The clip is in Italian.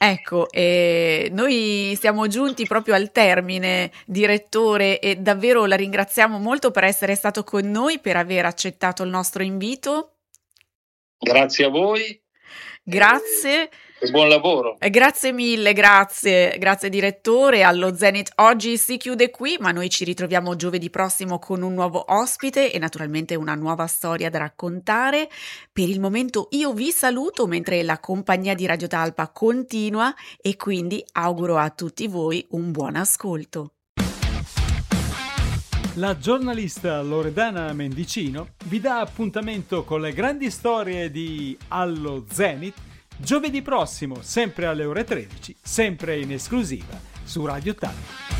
Ecco, noi siamo giunti proprio al termine, direttore, e davvero la ringraziamo molto per essere stato con noi, per aver accettato il nostro invito. Grazie a voi Grazie. e buon lavoro. Grazie mille, grazie direttore. Allo Zenit oggi si chiude qui, ma noi ci ritroviamo giovedì prossimo con un nuovo ospite e naturalmente una nuova storia da raccontare. Per il momento io vi saluto mentre la compagnia di Radio Talpa continua e quindi auguro a tutti voi un buon ascolto. La giornalista Loredana Mendicino vi dà appuntamento con le grandi storie di Allo Zenit giovedì prossimo, sempre alle ore 13, sempre in esclusiva su Radio Talpa.